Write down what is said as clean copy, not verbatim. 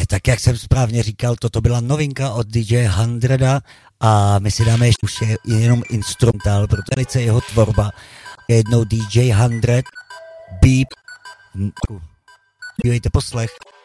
Tak jak jsem správně říkal, toto byla novinka od DJ Hundreda a my si dáme ještě už jenom instrumentál, protože velice jeho tvorba. Jednou DJ 100, Beep, dívejte poslech.